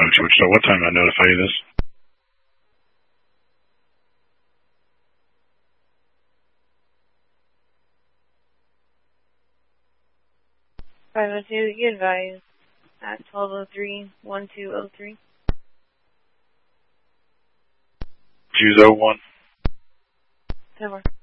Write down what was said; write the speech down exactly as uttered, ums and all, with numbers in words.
Galaxy Wichita. What time did I notify you this? five oh two, you advise at twelve oh three, one two oh three. Choose oh one. Ten more.